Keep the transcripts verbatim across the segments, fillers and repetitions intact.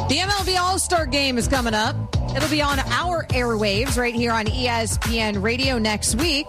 The M L B All-Star Game is coming up. It'll be on our airwaves right here on E S P N Radio next week.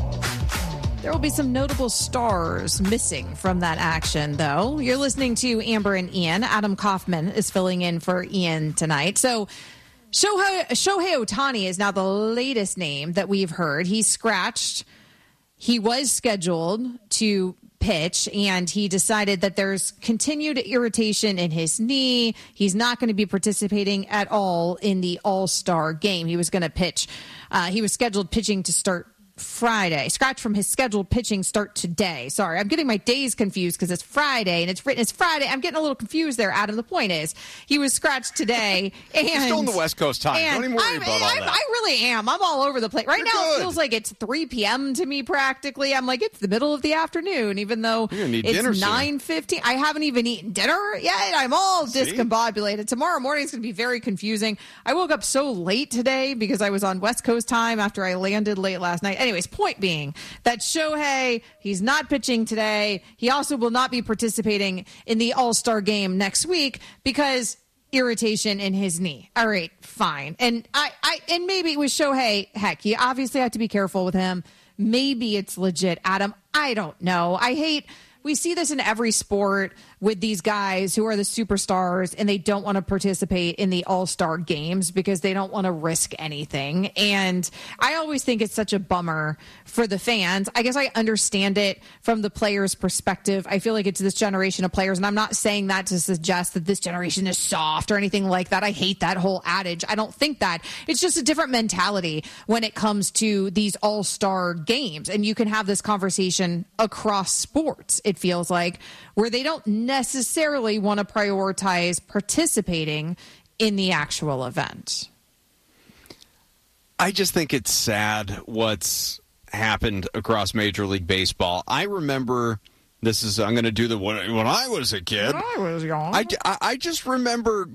There will be some notable stars missing from that action, though. You're listening to Amber and Ian. Adam Kaufman is filling in for Ian tonight. So Shohei, Shohei Ohtani is now the latest name that we've heard. He's scratched. He was scheduled to pitch, and he decided that there's continued irritation in his knee. He's not going to be participating at all in the All-Star Game. He was going to pitch. Uh, he was scheduled pitching to start Friday. Scratch from his scheduled pitching start today. Sorry, I'm getting my days confused because it's Friday and it's written as Friday. I'm getting a little confused there, Adam. The point is, he was scratched today. And you're still in the West Coast time. Don't even worry I'm, about all I'm, that. I really am. I'm all over the place. Right You're now, good. it feels like it's three p.m. to me practically. I'm like, it's the middle of the afternoon, even though You're gonna need dinner it's soon. nine fifteen. I haven't even eaten dinner yet. I'm all See? discombobulated. Tomorrow morning is going to be very confusing. I woke up so late today because I was on West Coast time after I landed late last night. Anyways, point being that Shohei, he's not pitching today. He also will not be participating in the All-Star Game next week because irritation in his knee. All right, fine. And I, I and maybe with Shohei, heck, you obviously have to be careful with him. Maybe it's legit, Adam. I don't know. I hate we see this in every sport with these guys who are the superstars and they don't want to participate in the all-star games because they don't want to risk anything. And I always think it's such a bummer for the fans. I guess I understand it from the players' perspective. I feel like it's this generation of players, and I'm not saying that to suggest that this generation is soft or anything like that. I hate that whole adage. I don't think that. It's just a different mentality when it comes to these all-star games. And you can have this conversation across sports, it feels like, where they don't necessarily want to prioritize participating in the actual event. I just think it's sad what's happened across Major League Baseball. I remember, this is, I'm going to do the, when, when I was a kid. When I was young. I, I, I just remember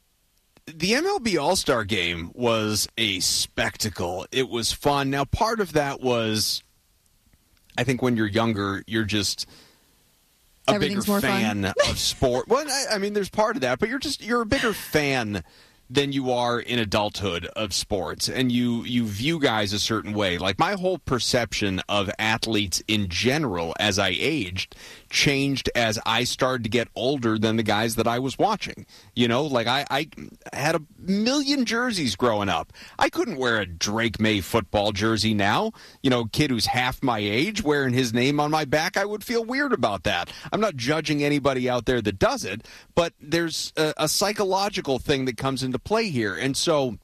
the M L B All-Star Game was a spectacle. It was fun. Now, part of that was, I think when you're younger, you're just a bigger fan of sport. Well, I, I mean, there's part of that, but you're just you're a bigger fan than you are in adulthood of sports, and you you view guys a certain way. Like, my whole perception of athletes in general as I aged changed as I started to get older than the guys that I was watching. You know, like I, I had a million jerseys growing up. I couldn't wear a Drake May football jersey now. You know, kid who's half my age wearing his name on my back, I would feel weird about that. I'm not judging anybody out there that does it, but there's a, a psychological thing that comes into play here. And so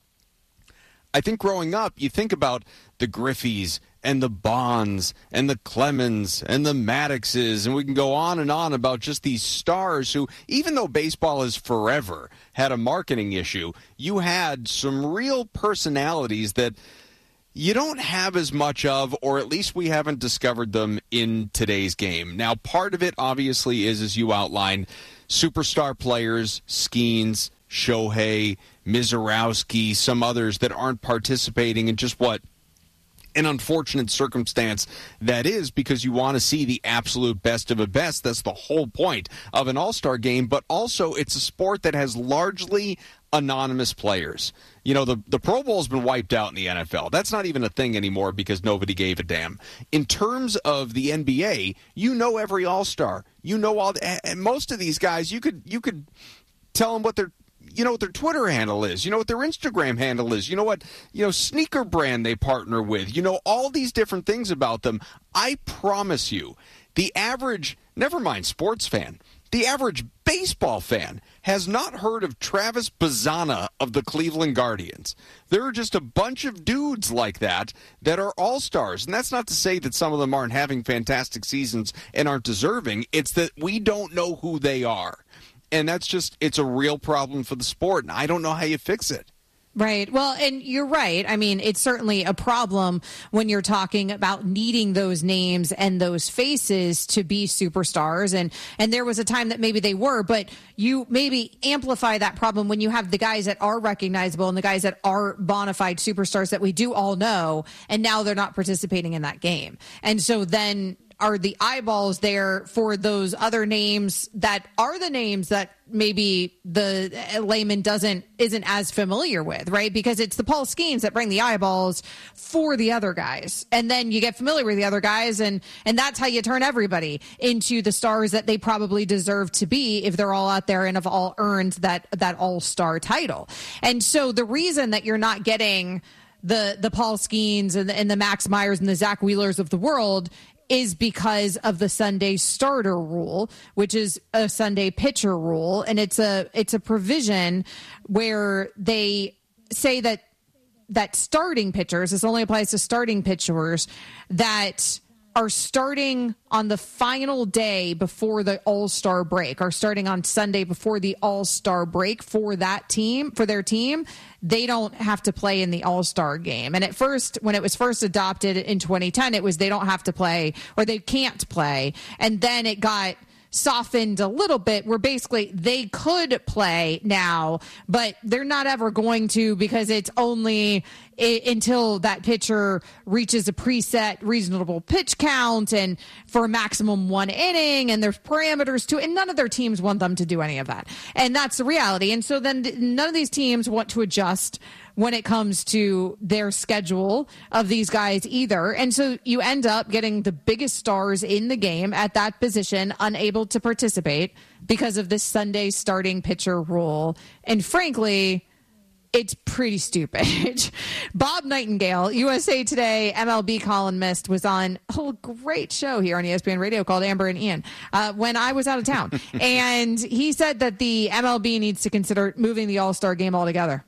I think growing up, you think about the Griffeys and the Bonds and the Clemens and the Maddoxes, and we can go on and on about just these stars who, even though baseball has forever had a marketing issue, you had some real personalities that you don't have as much of, or at least we haven't discovered them in today's game. Now, part of it obviously is, as you outlined, superstar players, Skeens, Shohei, Mizorowski, some others that aren't participating in just what an unfortunate circumstance that is, because you want to see the absolute best of the best. That's the whole point of an all-star game, but also it's a sport that has largely anonymous players. You know, the, the Pro Bowl has been wiped out in the N F L. That's not even a thing anymore because nobody gave a damn. In terms of the N B A, you know every all-star. You know all the, and most of these guys, you could you could tell them what they're You know what their Twitter handle is. You know what their Instagram handle is. You know what, you know, sneaker brand they partner with. You know, all these different things about them. I promise you, the average, never mind sports fan, the average baseball fan has not heard of Travis Bazzana of the Cleveland Guardians. There are just a bunch of dudes like that that are all-stars. And that's not to say that some of them aren't having fantastic seasons and aren't deserving. It's that we don't know who they are. And that's just, it's a real problem for the sport, and I don't know how you fix it. Right. Well, and you're right. I mean, it's certainly a problem when you're talking about needing those names and those faces to be superstars. And, and there was a time that maybe they were, but you maybe amplify that problem when you have the guys that are recognizable and the guys that are bona fide superstars that we do all know, and now they're not participating in that game. And so then are the eyeballs there for those other names that are the names that maybe the layman doesn't isn't as familiar with, right? Because it's the Paul Skeens that bring the eyeballs for the other guys. And then you get familiar with the other guys, and and that's how you turn everybody into the stars that they probably deserve to be if they're all out there and have all earned that that all-star title. And so the reason that you're not getting the the Paul Skeens and the, and the Max Myers and the Zach Wheelers of the world is because of the Sunday starter rule, which is a Sunday pitcher rule. And it's a it's a provision where they say that that starting pitchers, this only applies to starting pitchers that are starting on the final day before the All-Star break, or starting on Sunday before the All-Star break for that team, for their team, they don't have to play in the All-Star game. And at first, when it was first adopted in twenty ten, it was they don't have to play, or they can't play. And then it got softened a little bit where basically they could play now, but they're not ever going to, because it's only I- until that pitcher reaches a preset reasonable pitch count and for a maximum one inning, and there's parameters to it, and none of their teams want them to do any of that. And that's the reality. And so then none of these teams want to adjust when it comes to their schedule of these guys either. And so you end up getting the biggest stars in the game at that position unable to participate because of this Sunday starting pitcher rule. And frankly, it's pretty stupid. Bob Nightingale, U S A Today M L B columnist, was on a great show here on E S P N Radio called Amber and Ian uh, when I was out of town. And he said that the M L B needs to consider moving the All-Star game altogether.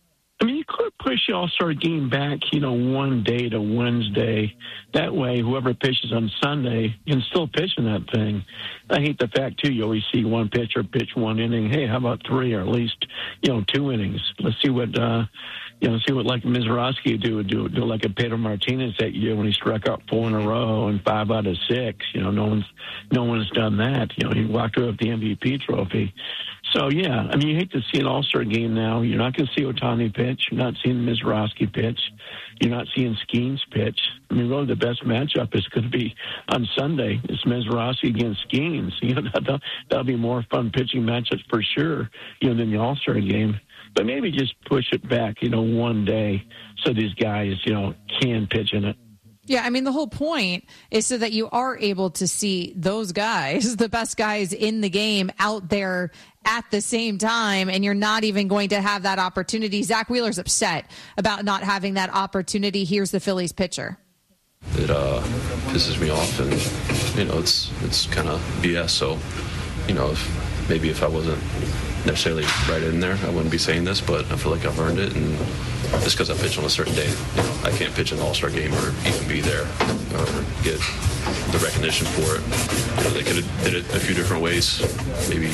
I mean, you could push the All-Star game back, you know, one day to Wednesday. That way, whoever pitches on Sunday can still pitch in that thing. I hate the fact, too, you always see one pitcher pitch one inning. Hey, how about three or at least, you know, two innings? Let's see what, uh, you know, see what like Mizrachi do, do, do like a Pedro Martinez that year when he struck out four in a row and five out of six. You know, no one's, no one's done that. You know, he walked away with the M V P trophy. So, yeah, I mean, you hate to see an All-Star game now. You're not going to see Ohtani pitch. You're not seeing Mizrachi pitch. You're not seeing Skeens pitch. I mean, really the best matchup is going to be on Sunday. It's Mizrachi against Skeens. You know, that'll, that'll be more fun pitching matchups for sure, you know, than the All-Star game. But maybe just push it back, you know, one day so these guys, you know, can pitch in it. Yeah, I mean, the whole point is so that you are able to see those guys, the best guys in the game, out there at the same time, and you're not even going to have that opportunity. Zach Wheeler's upset about not having that opportunity. Here's the Phillies pitcher. It uh, pisses me off, and, you know, it's it's kind of B S. So, you know, if, maybe if I wasn't necessarily right in there, I wouldn't be saying this, but I feel like I've earned it, and just because I pitch on a certain day, you know, I can't pitch an All-Star game or even be there or get the recognition for it. You know, they could have did it a few different ways, maybe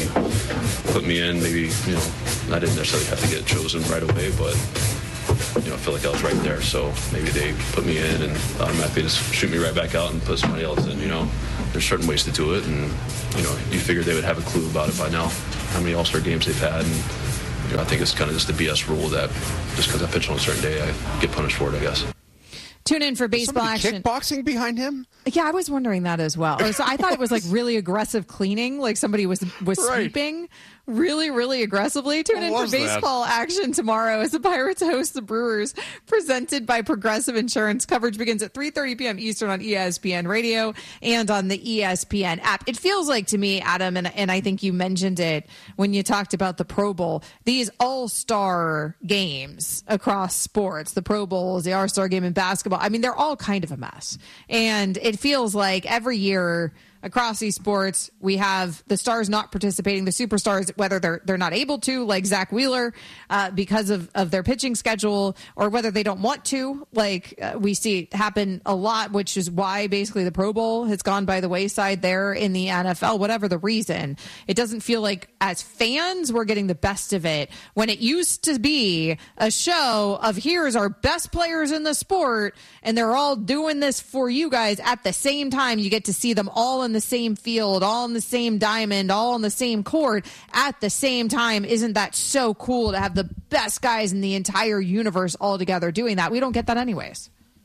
put me in, maybe, you know, I didn't necessarily have to get chosen right away, but, you know, I feel like I was right there, so maybe they put me in and automatically just shoot me right back out and put somebody else in, you know. There's certain ways to do it, and, you know, you figure they would have a clue about it by now, how many All-Star games they've had, and, you know, I think it's kind of just a B S rule that just because I pitch on a certain day, I get punished for it, I guess. Tune in for baseball action. Kickboxing behind him? Yeah, I was wondering that as well. So I thought it was like really aggressive cleaning, like somebody was was right. sweeping really, really aggressively. Tune in for baseball that? action tomorrow as the Pirates host the Brewers, presented by Progressive Insurance. Coverage begins at three thirty p.m. Eastern on E S P N Radio and on the E S P N app. It feels like to me, Adam, and, and I think you mentioned it when you talked about the Pro Bowl, these all-star games across sports, the Pro Bowls, the All-Star game in basketball, I mean, they're all kind of a mess. And it feels like every year across these sports, we have the stars not participating, the superstars, whether they're they're not able to, like Zach Wheeler, uh, because of, of their pitching schedule, or whether they don't want to, like uh, we see happen a lot, which is why basically the Pro Bowl has gone by the wayside there in the N F L, whatever the reason. It doesn't feel like as fans we're getting the best of it when it used to be a show of here's our best players in the sport, and they're all doing this for you guys at the same time. You get to see them all in the same field, all in the same diamond, all on the same court at the same time. Isn't that so cool to have the best guys in the entire universe all together doing that? We don't get that anyways.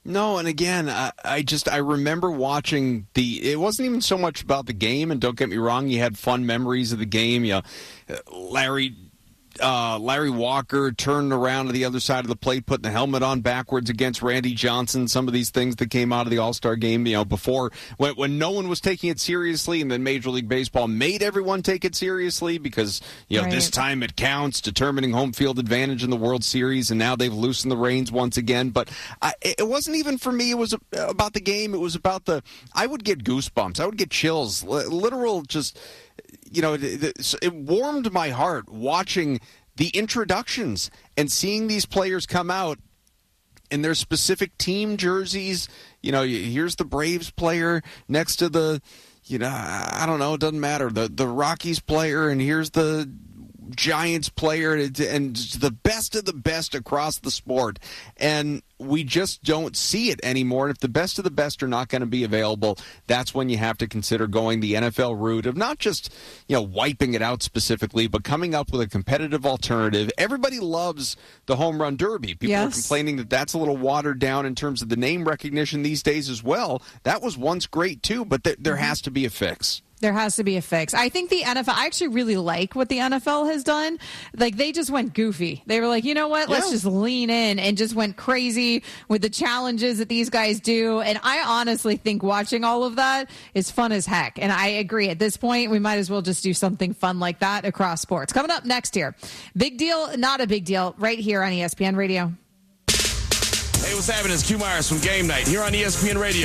No, and again, I, I just I remember watching the. It wasn't even so much about the game, and don't get me wrong, you had fun memories of the game. You know, Larry. Uh, Larry Walker turned around to the other side of the plate, putting the helmet on backwards against Randy Johnson. Some of these things that came out of the All-Star game, you know, before when, when no one was taking it seriously, and then Major League Baseball made everyone take it seriously because, you know, right. this time it counts, determining home field advantage in the World Series, and now they've loosened the reins once again. But I, it wasn't even for me. It was about the game. It was about the. I would get goosebumps. I would get chills. Literal, just. You know, it, it warmed my heart watching the introductions and seeing these players come out in their specific team jerseys. You know, here's the Braves player next to the, you know, I don't know, it doesn't matter, the the Rockies player, and here's the Giants player, and the best of the best across the sport. And we just don't see it anymore. And if the best of the best are not going to be available, that's when you have to consider going the N F L route of not just, you know, wiping it out specifically, but coming up with a competitive alternative. Everybody loves the home run derby. People yes. are complaining that that's a little watered down in terms of the name recognition these days as well. That was once great too, but th- there has to be a fix. There has to be a fix. I think the N F L, I actually really like what the N F L has done. Like, they just went goofy. They were like, you know what? Let's yeah. just lean in and just went crazy with the challenges that these guys do. And I honestly think watching all of that is fun as heck. And I agree. At this point, we might as well just do something fun like that across sports. Coming up next here, big deal, not a big deal, right here on E S P N Radio. Hey, what's happening? It's Q Myers from Game Night here on E S P N Radio.